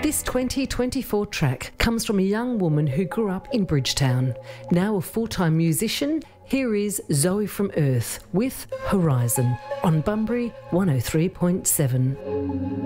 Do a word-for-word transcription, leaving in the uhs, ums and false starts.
This twenty twenty-four track comes from a young woman who grew up in Bridgetown. Now a full-time musician, here is Zoe from Earth with Horizon on Bunbury one oh three point seven.